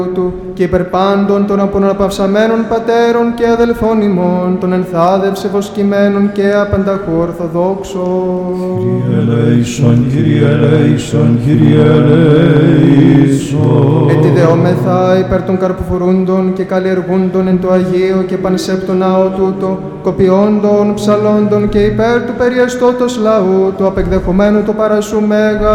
του και υπερπάντων των αποναπαυσαμένων πατέρων και αδελφών ημών, των ενθάδευσε βοσκημένων και απανταχού ορθοδόξων. Kyrie eleison, Kyrie eleison, Kyrie eleison. Ετιδεόμεθα υπέρ των καρποφορούντων και καλλιεργούντων εν το Αγίο και πανσέπτο ναό τούτο, κοπιόντων, ψαλόντων και υπέρ του περιεστώτος λαού, του απεκδεχομένου το παρασού μέγα,